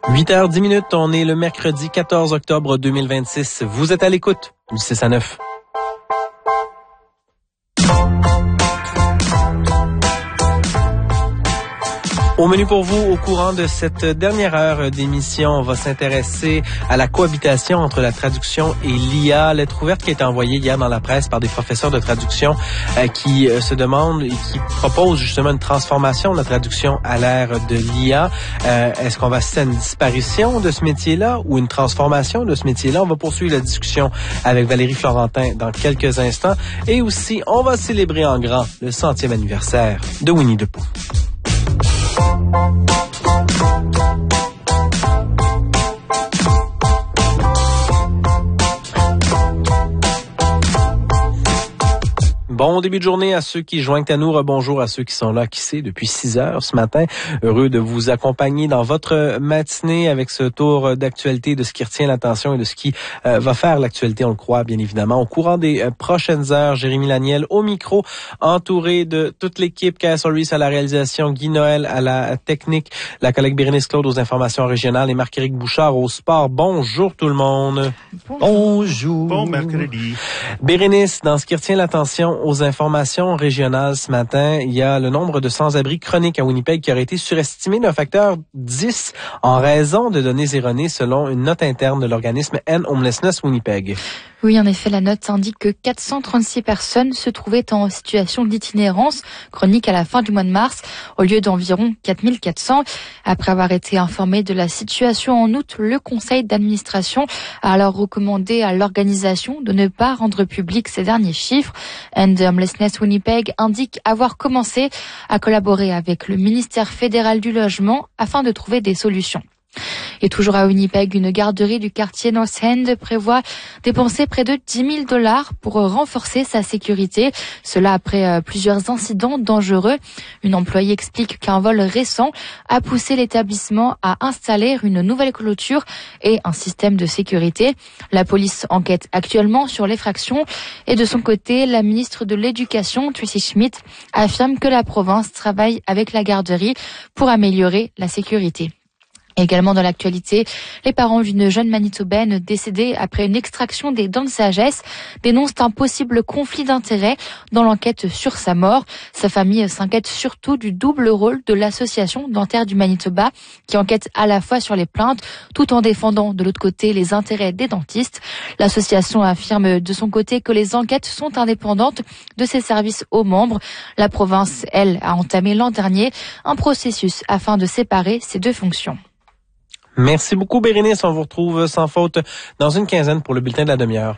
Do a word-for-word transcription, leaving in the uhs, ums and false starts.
huit heures dix minutes, on est le mercredi quatorze octobre deux mille vingt-six. Vous êtes à l'écoute du six à neuf. Au menu pour vous, au courant de cette dernière heure d'émission, on va s'intéresser à la cohabitation entre la traduction et l'I A. Lettre ouverte qui a été envoyée hier dans la presse par des professeurs de traduction euh, qui euh, se demandent et qui proposent justement une transformation de la traduction à l'ère de l'I A. Euh, est-ce qu'on va assister à une disparition de ce métier-là ou une transformation de ce métier-là? On va poursuivre la discussion avec Valérie Florentin dans quelques instants. Et aussi, on va célébrer en grand le centième anniversaire de Winnie the Pooh. Bon début de journée à ceux qui joignent à nous. Rebonjour à ceux qui sont là, qui sait, depuis six heures ce matin. Heureux de vous accompagner dans votre matinée avec ce tour d'actualité, de ce qui retient l'attention et de ce qui euh, va faire l'actualité, on le croit, bien évidemment. Au courant des euh, prochaines heures, Jérémy Laniel au micro, entouré de toute l'équipe, K S Ruiz à la réalisation, Guy Noël à la technique, la collègue Bérénice Claude aux informations régionales et Marc-Éric Bouchard au sport. Bonjour tout le monde. Bonjour. Bon mercredi. Bérénice, dans ce qui retient l'attention aux informations régionales ce matin, il y a le nombre de sans-abri chroniques à Winnipeg qui aurait été surestimé d'un facteur dix en raison de données erronées selon une note interne de l'organisme End Homelessness Winnipeg. Oui, en effet, la note indique que quatre cent trente-six personnes se trouvaient en situation d'itinérance chronique à la fin du mois de mars, au lieu d'environ quatre mille quatre cents. Après avoir été informé de la situation en août, le conseil d'administration a alors recommandé à l'organisation de ne pas rendre public ces derniers chiffres. End Homelessness Winnipeg indique avoir commencé à collaborer avec le ministère fédéral du logement afin de trouver des solutions. Et toujours à Winnipeg, une garderie du quartier North End prévoit dépenser près de dix mille dollars pour renforcer sa sécurité. Cela après plusieurs incidents dangereux. Une employée explique qu'un vol récent a poussé l'établissement à installer une nouvelle clôture et un système de sécurité. La police enquête actuellement sur l'effraction et de son côté, la ministre de l'Éducation, Tracy Schmidt, affirme que la province travaille avec la garderie pour améliorer la sécurité. Également dans l'actualité, les parents d'une jeune Manitobaine décédée après une extraction des dents de sagesse dénoncent un possible conflit d'intérêts dans l'enquête sur sa mort. Sa famille s'inquiète surtout du double rôle de l'association dentaire du Manitoba qui enquête à la fois sur les plaintes tout en défendant de l'autre côté les intérêts des dentistes. L'association affirme de son côté que les enquêtes sont indépendantes de ses services aux membres. La province, elle, a entamé l'an dernier un processus afin de séparer ces deux fonctions. Merci beaucoup, Bérénice. On vous retrouve sans faute dans une quinzaine pour le bulletin de la demi-heure.